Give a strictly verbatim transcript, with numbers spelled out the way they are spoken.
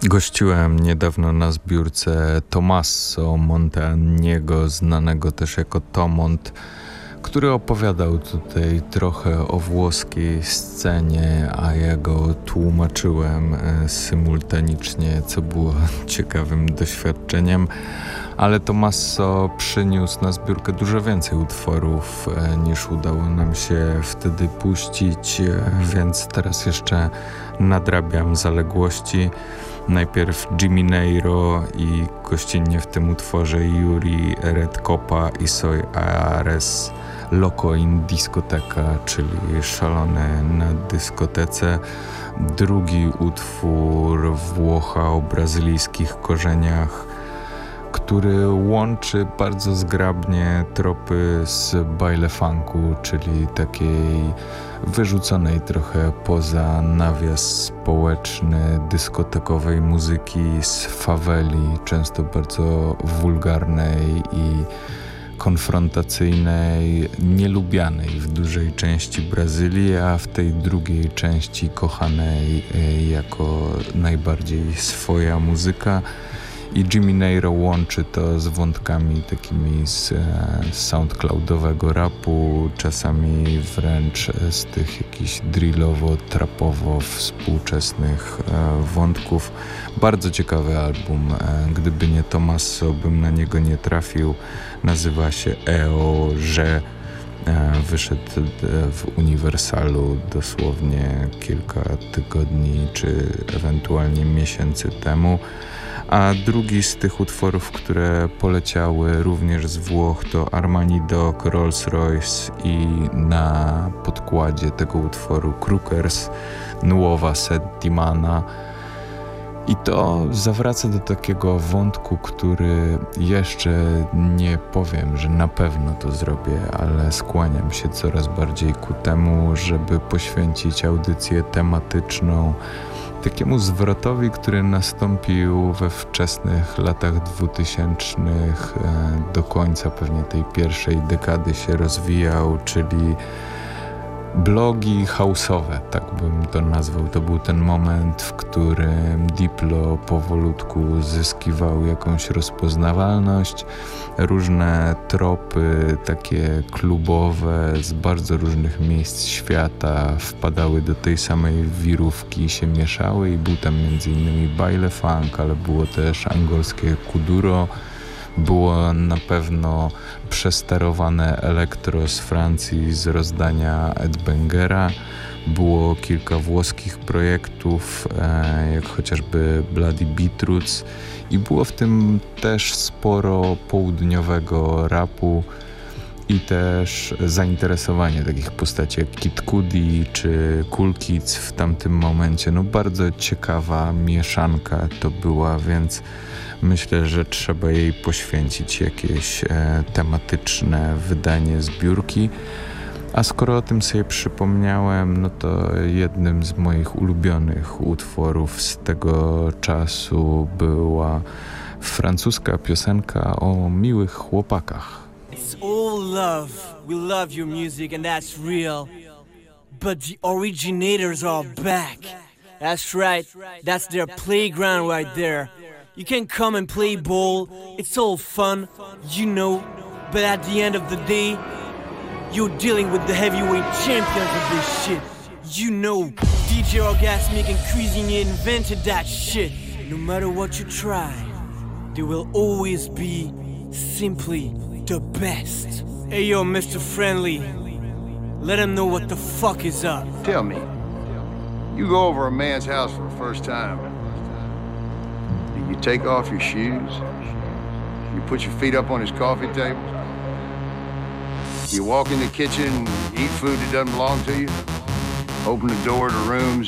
Gościłem niedawno na zbiórce Tommaso Montaniego, znanego też jako Tomont, który opowiadał tutaj trochę o włoskiej scenie, a ja go tłumaczyłem symultanicznie, co było ciekawym doświadczeniem. Ale Tommaso przyniósł na zbiórkę dużo więcej utworów niż udało nam się wtedy puścić, więc teraz jeszcze nadrabiam zaległości. Najpierw Jimmy Neiro i gościnnie w tym utworze Yuri Redkopa i Soy Ares Loco in Discoteca, czyli szalony na dyskotece. Drugi utwór Włocha o brazylijskich korzeniach, który łączy bardzo zgrabnie tropy z baile funku, czyli takiej wyrzuconej trochę poza nawias społeczny dyskotekowej muzyki z faweli, często bardzo wulgarnej i konfrontacyjnej, nielubianej w dużej części Brazylii, a w tej drugiej części kochanej jako najbardziej swoja muzyka. I Jimmy Neiro łączy to z wątkami takimi z, z soundcloudowego rapu, czasami wręcz z tych jakichś drillowo-trapowo współczesnych e, wątków. Bardzo ciekawy album. E, gdyby nie Tommaso, bym na niego nie trafił. Nazywa się E O Że. E, wyszedł w Uniwersalu dosłownie kilka tygodni czy ewentualnie miesięcy temu. A drugi z tych utworów, które poleciały również z Włoch, to Armani Dog, Rolls Royce i na podkładzie tego utworu Crookers, Nuova Settimana. I to zawraca do takiego wątku, który jeszcze nie powiem, że na pewno to zrobię, ale skłaniam się coraz bardziej ku temu, żeby poświęcić audycję tematyczną takiemu zwrotowi, który nastąpił we wczesnych latach dwutysięcznych, do końca pewnie tej pierwszej dekady się rozwijał, czyli blogi house'owe, tak bym to nazwał. To był ten moment, w którym Diplo powolutku zyskiwał jakąś rozpoznawalność. Różne tropy takie klubowe z bardzo różnych miejsc świata wpadały do tej samej wirówki, się mieszały i był tam między innymi baile funk, ale było też angolskie kuduro. Było na pewno przesterowane elektro z Francji z rozdania Ed Bangera. Było kilka włoskich projektów, e, jak chociażby Bloody Beetroots, i było w tym też sporo południowego rapu i też zainteresowanie takich postaci jak Kid Cudi czy Cool Kids w tamtym momencie. No bardzo ciekawa mieszanka to była, więc myślę, że trzeba jej poświęcić jakieś e, tematyczne wydanie zbiórki. A skoro o tym sobie przypomniałem, no to jednym z moich ulubionych utworów z tego czasu była francuska piosenka o miłych chłopakach. It's all love. We love your music and that's real. But the originators are back. That's right. That's their playground right there. You can come and play ball. It's all fun, you know. But at the end of the day, you're dealing with the heavyweight champions of this shit. You know, D J Orgasmic and Cuisinier invented that shit. No matter what you try, they will always be simply the best. Hey yo, Mister Friendly, let him know what the fuck is up. Tell me, you go over a man's house for the first time. Do you take off your shoes? You put your feet up on his coffee table? You walk in the kitchen and eat food that doesn't belong to you? Open the door to rooms